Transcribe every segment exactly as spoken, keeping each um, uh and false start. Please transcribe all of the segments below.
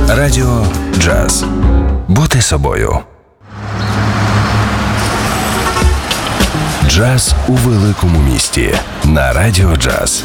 Радіо Джаз. Бути собою. Джаз у великому місті на Радіо Джаз.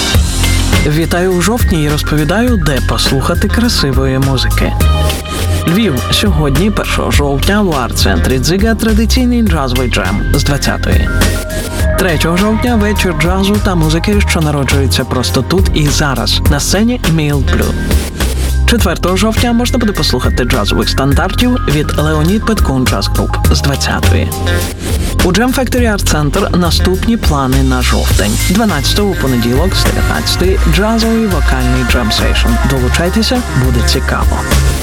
Вітаю у жовтні і розповідаю, де послухати красивої музики. Львів. Сьогодні, першого жовтня, в арт-центрі «Дзига» традиційний джазовий джем з двадцятої. третього жовтня – вечір джазу та музики, що народжується просто тут і зараз, на сцені Міл Блю. четвертого жовтня можна буде послухати джазових стандартів від Леонід Петкун Джаз Груп з двадцятої. У Jam Factory Art Center наступні плани на жовтень. дванадцятого у понеділок з дев'ятнадцятої джазовий вокальний джем-сейшн. Долучайтеся, буде цікаво.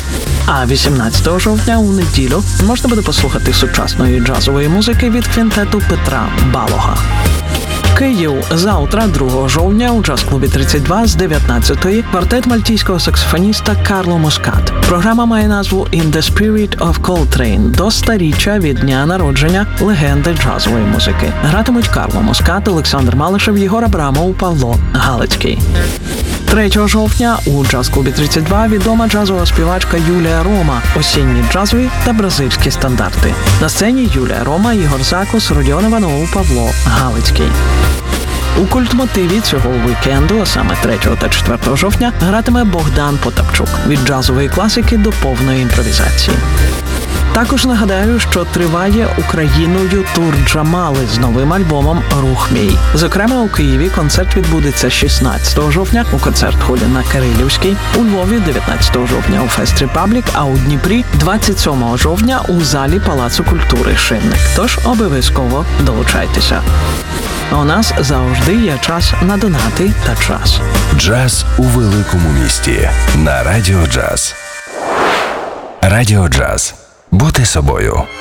А вісімнадцятого жовтня у неділю можна буде послухати сучасної джазової музики від квінтету Петра Балога. Київ. Завтра, другого жовтня, у джаз-клубі тридцять два з дев'ятнадцятої квартет мальтійського саксофоніста Карло Мускат. Програма має назву «In the Spirit of Coltrane» до сторіччя від дня народження легенди джазової музики. Гратимуть Карло Мускат, Олександр Малишев, Єгор Абрамов, Павло Галицький. третього жовтня у джаз-клубі тридцять два відома джазова співачка Юлія Рома, осінні джазові та бразильські стандарти. На сцені Юлія Рома, Ігор Закус, Родіон Іванов, Павло Галицький. У культмотиві цього вікенду, а саме третього та четвертого жовтня, гратиме Богдан Потапчук від джазової класики до повної імпровізації. Також нагадаю, що триває Україною тур Джамали з новим альбомом «Рух мій». Зокрема, у Києві концерт відбудеться шістнадцятого жовтня у концерт-холі на Кирилівській, у Львові дев'ятнадцятого жовтня у Фест Репаблік, а у Дніпрі двадцять сьомого жовтня у залі Палацу культури «Шинник». Тож обов'язково долучайтеся. А у нас завжди є час на донати та час. Джаз у великому місті на Радіо Джаз. Радіо Джаз. Бути собою.